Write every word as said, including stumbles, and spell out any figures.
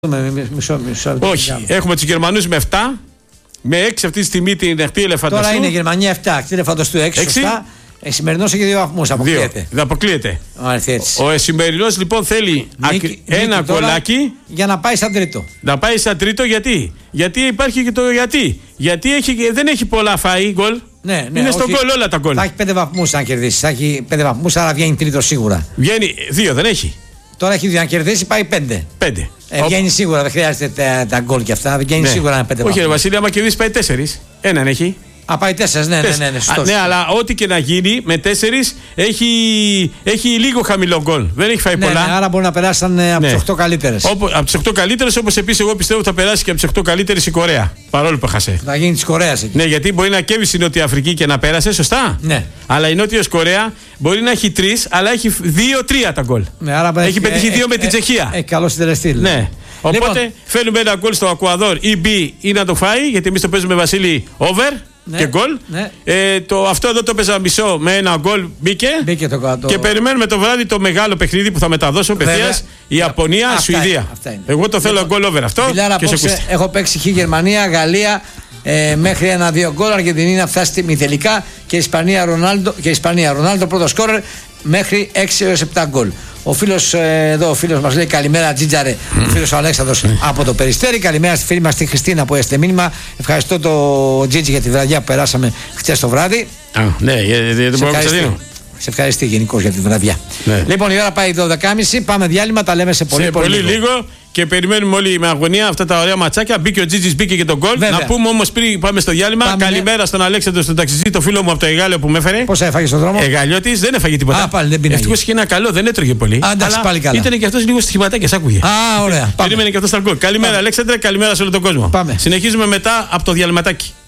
Μισό, μισό, όχι, έχουμε τους Γερμανούς με επτά. Με έξι αυτή τη στιγμή την εχτή ελεφαντοστού. Τώρα είναι η Γερμανία επτά, εχτή ελεφαντοστού έξι. Σωστά. Ε, σημερινός έχει δύο βαθμούς. Αποκλείεται. Δεν αποκλείεται. Ο, ο σημερινός λοιπόν θέλει νίκη, ένα νίκη γκολάκι. Για να πάει σαν τρίτο. Να πάει σαν τρίτο γιατί. Γιατί υπάρχει και το γιατί. Γιατί έχει, δεν έχει πολλά φάει γκολ. Ναι, ναι, είναι στον γκολ όλα τα γκολ. Θα έχει πέντε βαθμούς αν κερδίσει. Θα έχει πέντε βαθμούς, άρα βγαίνει τρίτο σίγουρα. Βγαίνει δύο, δεν έχει. Τώρα έχει δύο. Αν κερδίσει πάει πέντε. Πέντε. Ε, βγαίνει σίγουρα, δεν χρειάζεται τα, τα γκολ και αυτά. Βγαίνει ναι. σίγουρα ένα πέντε. Όχι, ρε Βασίλη, άμα κερδίσει πάει τέσσερις. Έναν έχει. Α, πάει τέσσερις, ναι, ναι, ναι, ναι, Α, ναι, αλλά ό,τι και να γίνει με τέσσερις έχει, έχει λίγο χαμηλό γκολ. Δεν έχει φάει ναι, πολλά. Ναι, άρα μπορεί να περάσουν από ναι. τις οκτώ καλύτερες. Από τις οκτώ καλύτερες, όπως επίσης εγώ πιστεύω θα περάσει και από τις οκτώ καλύτερες η Κορέα. Παρόλο που χασε. Θα γίνει της Κορέας εκεί. Ναι, γιατί μπορεί να κέβει η Νότια Αφρική και να πέρασε, σωστά. Ναι. Αλλά η Νότια Κορέα μπορεί να έχει τρεις, αλλά έχει δύο τρία τα γκολ. Ναι, άρα έχει ε, πετύχει ε, δύο ε, με την ε, Τσεχία. Έχει καλό συντελεστή. Ναι. Οπότε λοιπόν, φέρνουμε ένα γκολ στο Ακουαδόρ ή B ή να το φάει, γιατί εμείς το παίζουμε Βασίλη over. Ναι, και γκολ. Ναι. Ε, το, αυτό εδώ το παίζα μισό με ένα γκολ μπήκε. Μπήκε το κάτω. Και περιμένουμε το βράδυ το μεγάλο παιχνίδι που θα μεταδώσω απευθείας. Η Ιαπωνία, αυτά Σουηδία. Είναι, αυτά είναι. Εγώ το θέλω λοιπόν, γκολ over αυτό. Μιλάρα, και απόψε, έχω παίξει χ Γερμανία, Γαλλία ε, μέχρι ένα-δύο γκολ. Αργεντινή να φτάσει στη τελικά και Ισπανία Ρονάλντο, και Ισπανία Ρονάλντο πρώτο σκόρερ μέχρι έξι έως επτά γκολ. Ο φίλος ε, εδώ, ο φίλος μας λέει καλημέρα Τζίτζαρε, mm. ο φίλος ο Αλέξανδρος mm. από το Περιστέρι. Καλημέρα στη φίλη μας τη Χριστίνα που έστειλε μήνυμα. Ευχαριστώ το Τζίτζι για τη βραδιά που περάσαμε χτες το βράδυ. Α, ναι, δεν μπορώ να ξεδίνω. Σε ευχαριστώ γενικώς για τη βραδιά. Ναι. Λοιπόν, η ώρα πάει δώδεκα και μισή. Πάμε διάλειμμα, τα λέμε σε πολύ, σε πολύ, πολύ λίγο. λίγο. Και περιμένουμε όλοι με αγωνία αυτά τα ωραία ματσάκια. Μπήκε ο Τζίτζης, μπήκε και τον γκολ. Να πούμε όμως πριν πάμε στο διάλειμμα. Πάμε, καλημέρα ναι. στον Αλέξανδρο, στον ταξιτζή, το φίλο μου από το Εγάλεο που με έφερε. Πώς έφαγε στον δρόμο? Εγαλιώτης, δεν έφαγε τίποτα. Α, πάλι δεν πίναγε. Ευτυχώς είχε ένα καλό, δεν έτρωγε πολύ. Α, εντάξει, πάλι καλά. Ήταν και αυτός λίγο στοιχηματάκια, σ' άκουγε. Α, ωραία. Περίμενε και αυτό στα γκολ. Καλημέρα, Αλέξανδρε, καλημέρα σε όλο τον κόσμο. Πάμε. Συνεχίζουμε μετά από το διαλυματάκι.